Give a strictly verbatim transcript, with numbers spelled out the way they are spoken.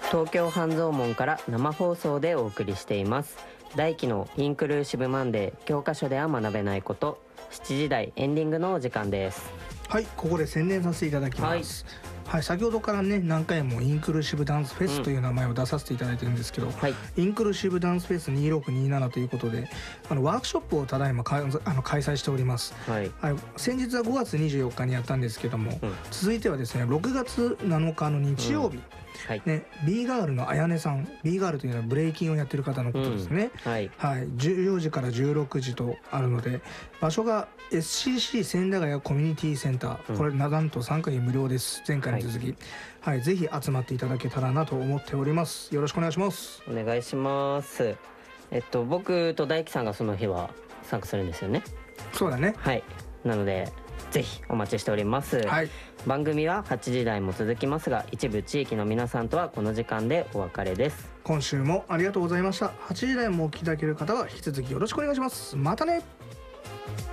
東京半蔵門から生放送でお送りしています。大輝のインクルーシブマンデー、教科書では学べないこと。しちじ台エンディングのお時間です。 はい、ここで宣伝させていただきます。はい、はい、先ほどからね何回もインクルーシブダンスフェスという名前を出させていただいてるんですけど、うん、はい、インクルーシブダンスフェスにせんろくじゅうななということで、あのワークショップをただいまかあの開催しております。はい、はい、先日はごがつにじゅうよっかにやったんですけども、うん、続いてはですねろくがつなのかの日曜日、うん、はいね、B ガールのあやねさん、 B ガールというのはブレイキンをやってる方のことですね、うん、はい、はい、じゅうよじからじゅうろくじとあるので、場所が エスシーシー 千駄ヶ谷コミュニティセンター、うん、これなんと参加費無料です。前回に続き、はい、はい、ぜひ集まっていただけたらなと思っております。よろしくお願いします。 お願いします。えっと僕と大輝さんがその日は参加するんですよね。 そうだね。 はい、なのでぜひお待ちしております、はい、番組ははちじ台も続きますが、一部地域の皆さんとはこの時間でお別れです。 今週もありがとうございました。はちじ台もお聞きいただける方は引き続きよろしくお願いします。またね。